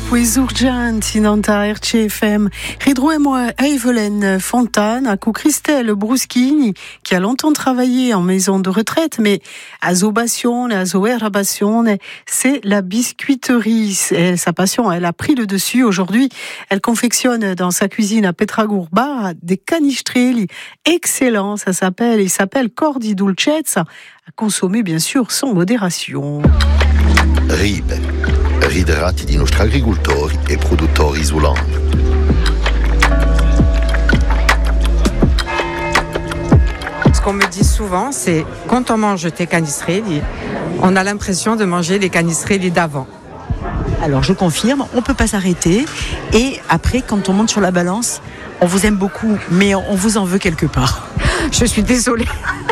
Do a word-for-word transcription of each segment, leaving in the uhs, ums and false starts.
pues urgenti nanta R C F M. Ridrouem-moi Evelyn Fontane, à coup Christelle Bruschini, qui a longtemps travaillé en maison de retraite, mais à Zobazione, à Zoerabazione, c'est la biscuiterie. Et sa passion, elle a pris le dessus. Aujourd'hui, elle confectionne dans sa cuisine à Petragurba des canistrelli excellents. Ça s'appelle, il s'appelle Cordi Dolcezza, à consommer bien sûr sans modération. Ribe, riderati di nostri agricoltori e produttori isolani. Ce qu'on me dit souvent, c'est quand on mange tes canistrelli, on a l'impression de manger les canistrelli d'avant. Alors je confirme, on ne peut pas s'arrêter et après quand on monte sur la balance, on vous aime beaucoup mais on vous en veut quelque part. Je suis désolée.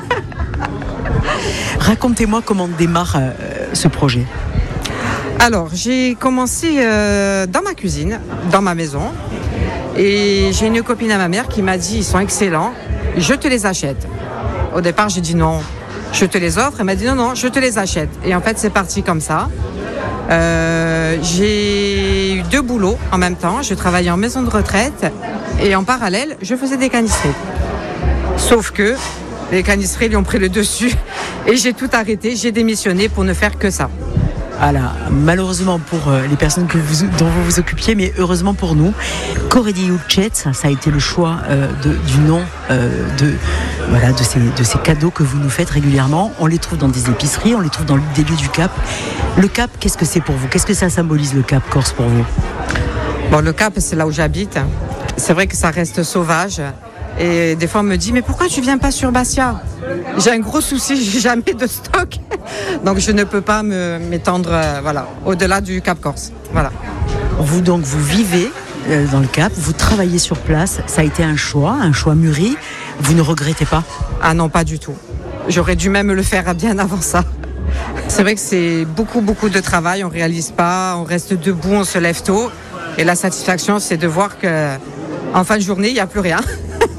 Racontez-moi comment démarre euh, ce projet. Alors, j'ai commencé euh, dans ma cuisine, dans ma maison. Et j'ai une copine à ma mère qui m'a dit, ils sont excellents, je te les achète. Au départ, j'ai dit non, je te les offre. Elle m'a dit non, non, je te les achète. Et en fait, c'est parti comme ça. Euh, j'ai eu deux boulots en même temps. Je travaillais en maison de retraite et en parallèle, je faisais des canistrelli. Sauf que les canistrelli ont pris le dessus et j'ai tout arrêté, j'ai démissionné pour ne faire que ça. Voilà, malheureusement pour les personnes que vous, dont vous vous occupiez, mais heureusement pour nous, Cordi Dolcezza, ça a été le choix euh, de, du nom euh, de, voilà, de, ces, de ces cadeaux que vous nous faites régulièrement. On les trouve dans des épiceries, on les trouve dans des lieux du Cap. Le Cap, qu'est-ce que c'est pour vous ? Qu'est-ce que ça symbolise le Cap Corse pour vous ? Bon, le Cap, c'est là où j'habite. C'est vrai que ça reste sauvage. Et des fois, on me dit, mais pourquoi tu viens pas sur Bastia ? J'ai un gros souci, j'ai jamais de stock. Donc, je ne peux pas me, m'étendre euh, voilà, au-delà du Cap Corse. Voilà. Vous, donc, vous vivez euh, dans le Cap, vous travaillez sur place. Ça a été un choix, un choix mûri. Vous ne regrettez pas ? Ah non, pas du tout. J'aurais dû même le faire bien avant ça. C'est vrai que c'est beaucoup, beaucoup de travail. On ne réalise pas, on reste debout, on se lève tôt. Et la satisfaction, c'est de voir qu'en fin de journée, il n'y a plus rien.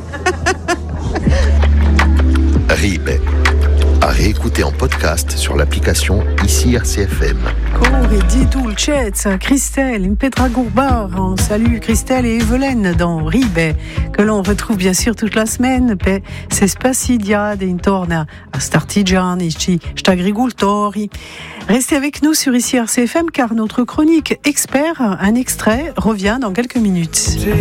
Ribe, à réécouter en podcast sur l'application Ici R C F M. Cordi Dolcezza, Christelle, in Petragurba. On salue Christelle et Evelyn dans Ribe, que l'on retrouve bien sûr toute la semaine. Pe se spassidiade intorno a startigiani, st'agricoltori. Restez avec nous sur Ici R C F M car notre chronique expert, un extrait, revient dans quelques minutes.